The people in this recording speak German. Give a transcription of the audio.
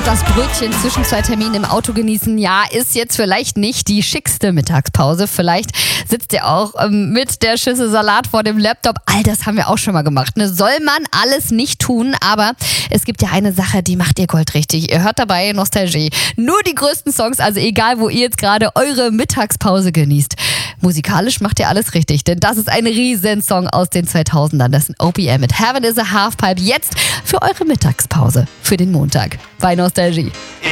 das Brötchen zwischen zwei Terminen im Auto genießen. Ja, ist jetzt vielleicht nicht die schickste Mittagspause. Vielleicht sitzt ihr auch mit der Schüssel Salat vor dem Laptop. All das haben wir auch schon mal gemacht. Ne? Soll man alles nicht tun, aber es gibt ja eine Sache, die macht ihr goldrichtig. Ihr hört dabei Nostalgie. Nur die größten Songs, also egal, wo ihr jetzt gerade eure Mittagspause genießt. Musikalisch macht ihr alles richtig, denn das ist ein Riesensong aus den 2000ern. Das ist OPM mit Heaven is a Halfpipe. Jetzt für eure Mittagspause, für den Montag bei Nostalgie.